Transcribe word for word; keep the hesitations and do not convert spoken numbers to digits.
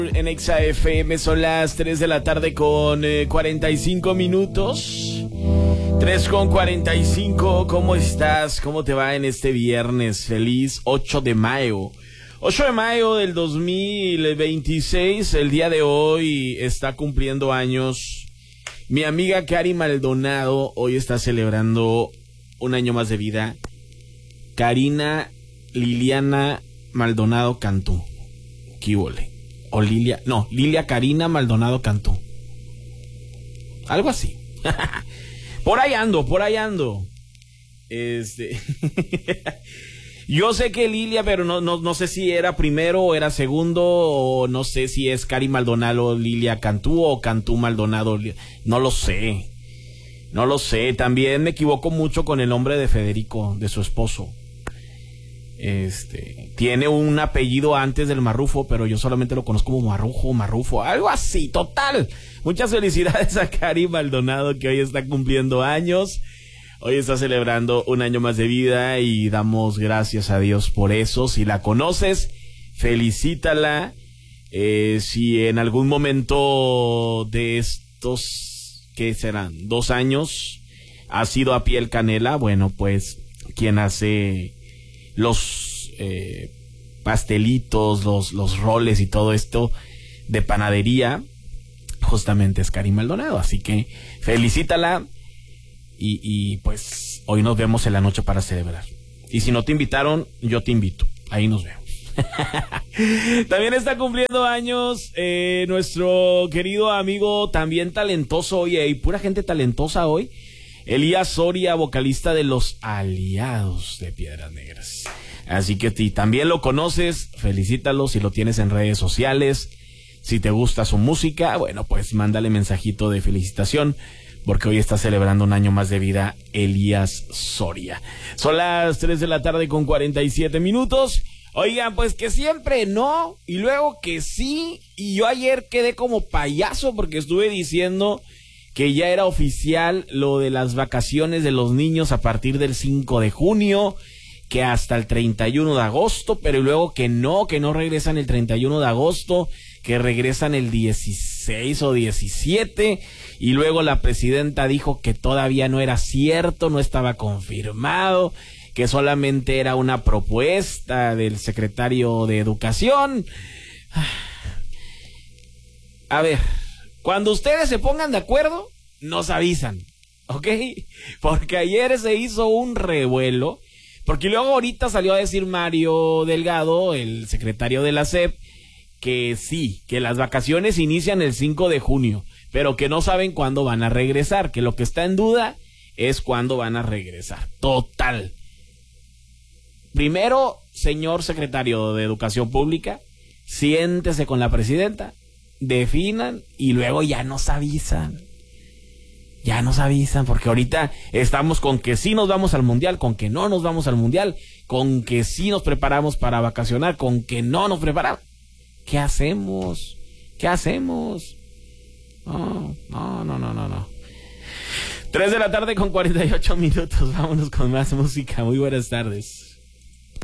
En Exa F M son las tres de la tarde con eh, cuarenta y cinco minutos. tres con cuarenta y cinco. ¿Cómo estás? ¿Cómo te va en este viernes? Feliz ocho de mayo. ocho de mayo del dos mil veintiséis. El día de hoy está cumpliendo años mi amiga Cari Maldonado. Hoy está celebrando un año más de vida. Karina Liliana Maldonado Cantú. ¿Qué huele? O Lilia, no, Lilia Karina Maldonado Cantú. Algo así. Por ahí ando, por ahí ando. Este. Yo sé que Lilia, pero no, no, no sé si era primero o era segundo, o no sé si es Cari Maldonado Lilia Cantú o Cantú Maldonado. No lo sé. No lo sé. También me equivoco mucho con el nombre de Federico, de su esposo. Este, tiene un apellido antes del Marrufo, pero yo solamente lo conozco como Marrujo, Marrufo, algo así, total. Muchas felicidades a Cari Maldonado, que hoy está cumpliendo años. Hoy está celebrando un año más de vida y damos gracias a Dios por eso. Si la conoces, felicítala. Eh, si en algún momento de estos, ¿qué serán? Dos años, ha sido a piel canela, bueno, pues, quien hace los eh, pastelitos, los, los roles y todo esto de panadería, justamente es Cari Maldonado, así que felicítala y, y pues hoy nos vemos en la noche para celebrar. Y si no te invitaron, yo te invito, ahí nos vemos. También está cumpliendo años eh, nuestro querido amigo, también talentoso, oye, hay pura gente talentosa hoy, Elías Soria, vocalista de Los Aliados de Piedras Negras. Así que si también lo conoces, felicítalo. Si lo tienes en redes sociales, si te gusta su música, bueno, pues mándale mensajito de felicitación, porque hoy está celebrando un año más de vida Elías Soria. Son las tres de la tarde con cuarenta y siete minutos. Oigan, pues que siempre no, y luego que sí, y yo ayer quedé como payaso porque estuve diciendo que ya era oficial lo de las vacaciones de los niños a partir del cinco de junio, que hasta el treinta y uno de agosto, pero luego que no, que no regresan el treinta y uno de agosto, que regresan el dieciséis o diecisiete, y luego la presidenta dijo que todavía no era cierto, no estaba confirmado, que solamente era una propuesta del secretario de Educación. A ver, cuando ustedes se pongan de acuerdo, nos avisan, ¿ok? Porque ayer se hizo un revuelo, porque luego ahorita salió a decir Mario Delgado, el secretario de la S E P, que sí, que las vacaciones inician el cinco de junio, pero que no saben cuándo van a regresar, que lo que está en duda es cuándo van a regresar. Total. Primero, señor secretario de Educación Pública, siéntese con la presidenta, definan y luego ya nos avisan. Ya nos avisan, porque ahorita estamos con que sí nos vamos al mundial, con que no nos vamos al mundial, con que sí nos preparamos para vacacionar, con que no nos preparamos. ¿Qué hacemos? ¿Qué hacemos? No, no, no, no, no, no. Tres de la tarde con cuarenta y ocho minutos. Vámonos con más música. Muy buenas tardes.